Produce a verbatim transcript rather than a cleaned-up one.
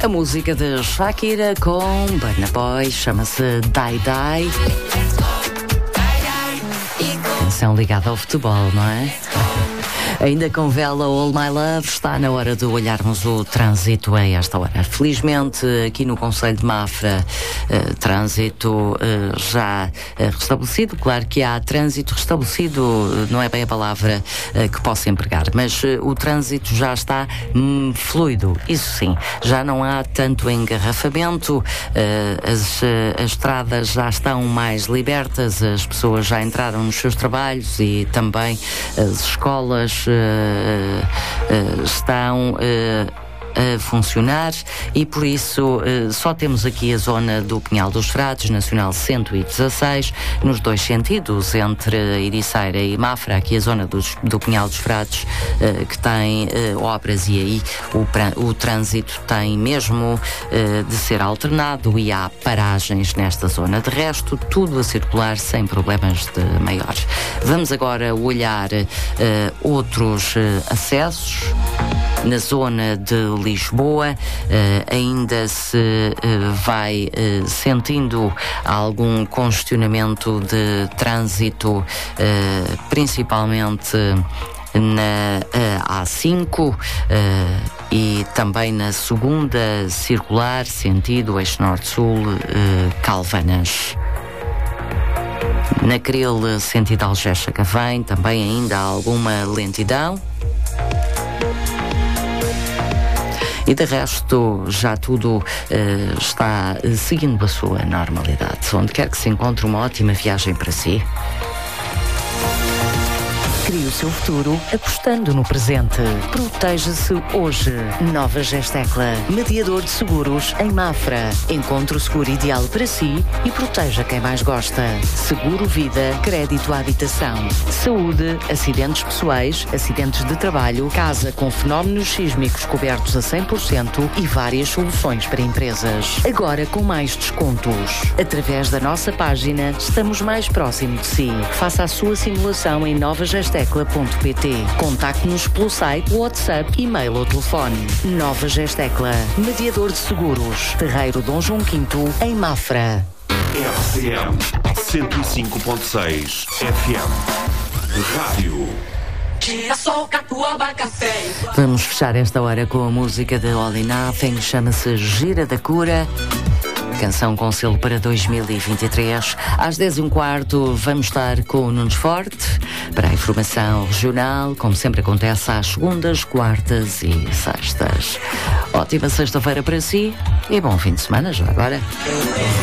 A música de Shakira com Burna Boy chama-se Die Die. Canção ligada ao futebol, não é? Ainda com vela All My Love, está na hora de olharmos o trânsito a esta hora. Felizmente, aqui no Concelho de Mafra, uh, trânsito uh, já uh, restabelecido. Claro que há trânsito restabelecido, uh, não é bem a palavra uh, que posso empregar, mas uh, o trânsito já está hum, fluido, isso sim. Já não há tanto engarrafamento, uh, as, uh, as estradas já estão mais libertas, as pessoas já entraram nos seus trabalhos e também as escolas Uh, uh, estão uh, a funcionar e por isso uh, só temos aqui a zona do Pinhal dos Frades, Nacional cento e dezasseis, nos dois sentidos, entre Ericeira e Mafra, aqui a zona dos, do Pinhal dos Frades, uh, que tem uh, obras e aí o, o trânsito tem mesmo uh, de ser alternado e há paragens nesta zona. De resto, tudo a circular sem problemas de maiores. Vamos agora olhar uh, outros uh, acessos. Na zona de Lisboa, uh, ainda se uh, vai uh, sentindo algum congestionamento de trânsito, uh, principalmente na uh, A cinco uh, e também na segunda circular, sentido eixo norte-sul, uh, Calvanas. Na Cril, sentido Algés-Sacavém, também ainda há alguma lentidão. E de resto, já tudo uh, está uh, seguindo a sua normalidade. Onde quer que se encontre, uma ótima viagem para si. Crie o seu futuro apostando no presente. Proteja-se hoje. Nova Gestecla, mediador de seguros em Mafra. Encontre o seguro ideal para si e proteja quem mais gosta. Seguro vida, crédito à habitação, saúde, acidentes pessoais, acidentes de trabalho, casa com fenómenos sísmicos cobertos a cem por cento e várias soluções para empresas. Agora com mais descontos. Através da nossa página, estamos mais próximo de si. Faça a sua simulação em nova gestecla ponto pt. Contacte-nos pelo site, WhatsApp, e-mail ou telefone. Nova Gestecla, mediador de seguros. Terreiro Dom João quinto, em Mafra. R C M cento e cinco ponto seis F M Rádio. Vamos fechar esta hora com a música de All in Nothing, chama-se Gira da Cura. Canção com selo para dois mil e vinte e três. Às dez e um quarto vamos estar com o Nunes Forte para a informação regional, como sempre acontece às segundas, quartas e sextas. Ótima sexta-feira para si e bom fim de semana já agora.